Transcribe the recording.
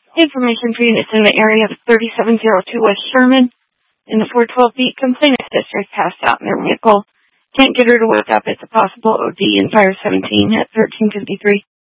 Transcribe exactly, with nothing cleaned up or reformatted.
Information for units in the area of thirty-seven oh two West Sherman in the four twelve beat. Complainant sister passed out in their vehicle. Can't get her to wake up. It's a possible O D in Fire seventeen at thirteen fifty-three.